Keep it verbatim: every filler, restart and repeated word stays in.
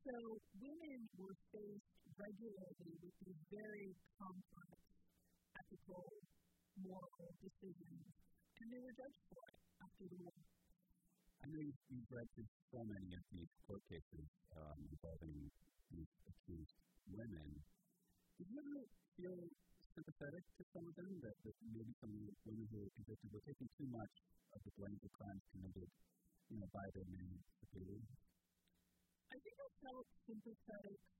So women were faced regularly with these very complex ethical, moral decisions, and they were judged for it after the war. I know you've, you've read through so many of these court cases um, involving these accused women. Did you ever feel sympathetic to some of them, that, that maybe some of the women who were convicted were taking too much of the blame for crimes committed, you know, by their men superiors? I think I felt sympathetic